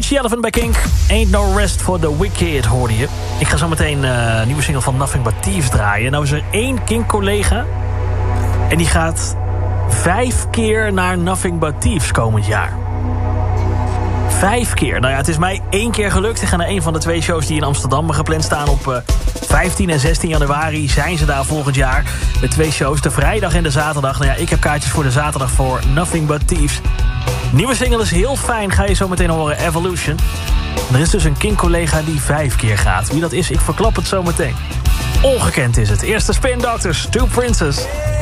Cage the Elephant bij Kink. Ain't No Rest for the Wicked hoorde je. Ik ga zo meteen een nieuwe single van Nothing But Thieves draaien. Nou is er 1 Kink-collega. En die gaat 5 keer naar Nothing But Thieves komend jaar. 5 keer. Nou ja, het is mij 1 keer gelukt. Ik ga naar een van de 2 shows die in Amsterdam gepland staan. Op 15 en 16 januari zijn ze daar volgend jaar. Met 2 shows, de vrijdag en de zaterdag. Nou ja, ik heb kaartjes voor de zaterdag voor Nothing But Thieves. Nieuwe single is heel fijn, ga je zo meteen horen, Evolution. Er is dus een Kink-collega die 5 keer gaat. Wie dat is, ik verklap het zo meteen. Ongekend is het. Eerste Spin Doctors, Two Princes.